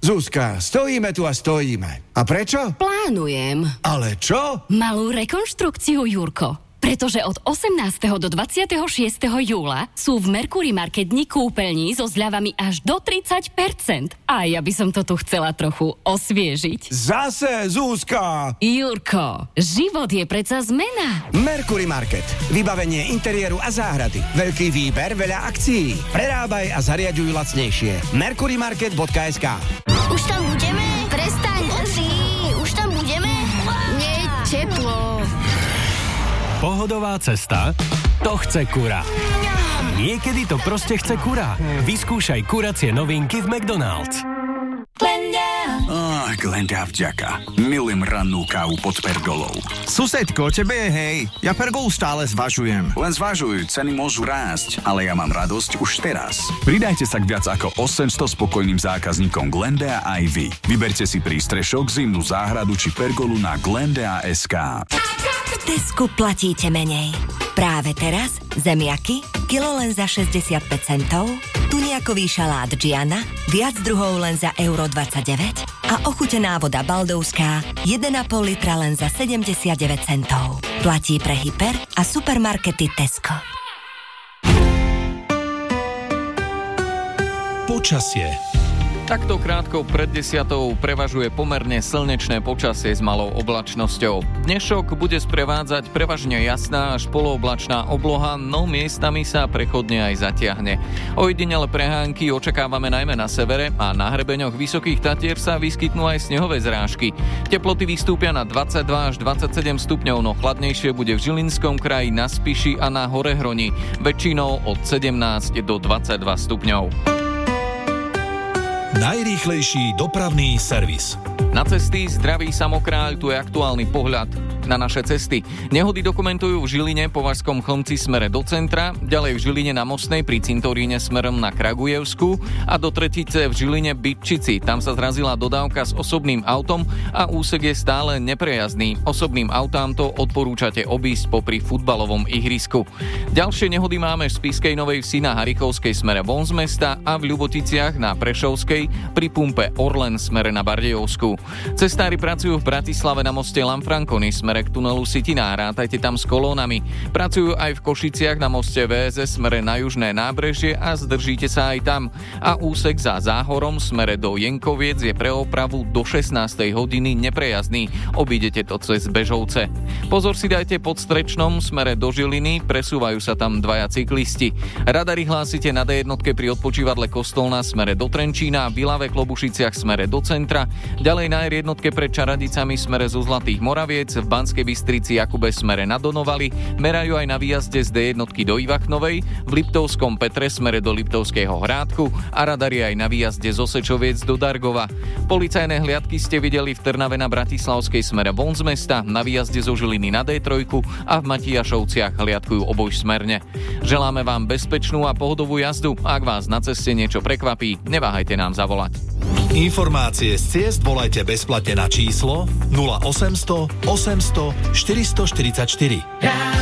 Zuzka, stojíme tu a stojíme. A prečo? Plánujem. Ale čo? Malú rekonštrukciu, Jurko. Pretože od 18. do 26. júla sú v Mercury Market dni kúpeľní so zľavami až do 30%. A ja by som to tu chcela trochu osviežiť. Zase, Zuzka! Jurko, život je predsa zmena. Mercury Market. Vybavenie interiéru a záhrady. Veľký výber, veľa akcií. Prerábaj a zariaďuj lacnejšie. mercurymarket.sk. Už tam budeme? Prestaň, už tam budeme? Nie, teplo. Pohodová cesta? To chce kura. Niekedy to proste chce kura. Vyskúšaj kuracie novinky v McDonald's. Glenda vďaka. Milujem rannú kávu pod pergolou. Susedko, tebe je hej. Ja pergolu stále zvažujem. Len zvažuj, ceny môžu rásť, ale ja mám radosť už teraz. Pridajte sa k viac ako 800 spokojným zákazníkom Glenda aj vy. Vyberte si prístrešok, zimnú záhradu či pergolu na glenda.sk. V Tesku platíte menej. Práve teraz zemiaky, kilo len za 65 centov, tuniakový šalát Gianna, viac druhov len za €29 a ochutená voda Baldovská 1,5 litra len za 79 centov. Platí pre hyper a supermarkety Tesco. Počasie. Takto krátko pred 10:00 prevažuje pomerne slnečné počasie s malou oblačnosťou. Dnešok bude sprevádzať prevažne jasná až polooblačná obloha, no miestami sa prechodne aj zatiahne. Ojedinele prehánky očakávame najmä na severe a na hrebeňoch Vysokých Tatier sa vyskytnú aj snehové zrážky. Teploty vystúpia na 22 až 27 stupňov, no chladnejšie bude v Žilinskom kraji, na Spiši a na Horehroni, väčšinou od 17 do 22 stupňov. Najrýchlejší dopravný servis. Na cesty zdraví samokráľ, tu je aktuálny pohľad na naše cesty. Nehody dokumentujú v Žiline po Vašskom Chlmci smere do centra, ďalej v Žiline na Mostnej pri cintoríne smerom na Kragujevsku a do Tretice v Žiline Bytčici. Tam sa zrazila dodávka s osobným autom a úsek je stále neprejazdný. Osobným autám to odporúčate obísť popri futbalovom ihrisku. Ďalšie nehody máme v Spišskej Novej Vsi na Harichovskej smere von z mesta a v Ľuboticiach na Prešovskej pri pumpe Orlen smere na Bardejovsku. Cestári pracujú v Bratislave na moste Lanfranconi smere k tunelu Sitina, rátajte tam s kolónami. Pracujú aj v Košiciach na moste VSS smere na južné nábrežie a zdržíte sa aj tam. A úsek za Záhorom smere do Jenkoviec je pre opravu do 16. hodiny neprejazdný. Obídete to cez Bežovce. Pozor si dajte pod Strečnom smere do Žiliny, presúvajú sa tam dvaja cyklisti. Radary hlásite na D1 pri odpočívadle Kostolná smere do Trenčína, v Ilave Klobušiciach smere do centra, ďalej na R1 pred Čaradicami smere zo Zlatých Moraviec, v Banskej Bystrici Jakube smere na Donovali, merajú aj na výjazde z D1 do Ivachnovej, v Liptovskom Petre smere do Liptovského Hrádku a radari aj na výjazde z Osečoviec do Dargova. Policajné hliadky ste videli v Trnave na Bratislavskej smere von z mesta, na výjazde zo Žiliny na D3 a v Matiašovciach hliadkujú obojsmerne. Želáme vám bezpečnú a pohodovú jazdu. Ak vás na ceste niečo prekvapí, neváhajte nám zavolať. Informácie z ciest volajte bezplatne na číslo 0800 800 444.